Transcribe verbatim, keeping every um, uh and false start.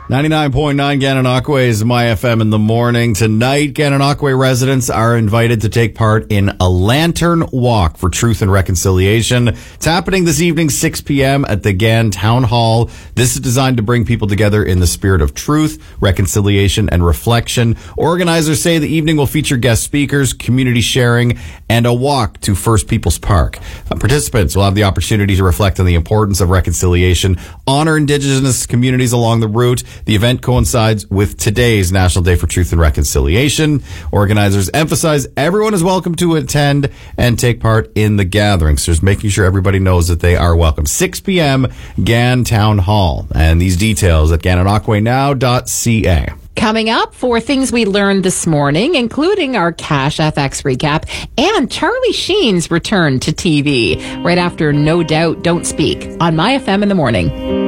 ninety-nine point nine Gananoque is My F M in the morning. Tonight, Gananoque residents are invited to take part in a lantern walk for truth and reconciliation. It's happening this evening, six p.m. at the Gan Town Hall. This is designed to bring people together in the spirit of truth, reconciliation, and reflection. Organizers say the evening will feature guest speakers, community sharing, and a walk to First Peoples Park. Uh, participants will have the opportunity to reflect on the importance of reconciliation, honor Indigenous communities along the route. The event coincides with today's National Day for Truth and Reconciliation. Organizers emphasize everyone is welcome to attend and take part in the gathering. So just making sure everybody knows that they are welcome. six p.m. Gan Town Hall. And these details at gananoque now dot c a. Coming up, four things we learned this morning, including our Cash F X recap and Charlie Sheen's return to T V. Right after No Doubt, Don't Speak on My F M in the morning.